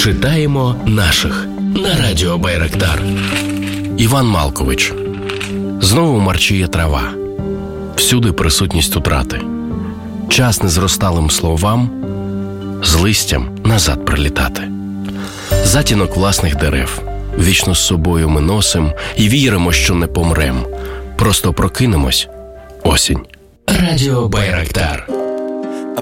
Читаємо наших на радіо Байрактар. Іван Малкович. Знову марчіє трава. Всюди присутність утрати. Час незросталим словам з листям назад прилітати. Затінок власних дерев. Вічно з собою ми носим і віримо, що не помрем. Просто прокинемось. Осінь. Радіо Байрактар.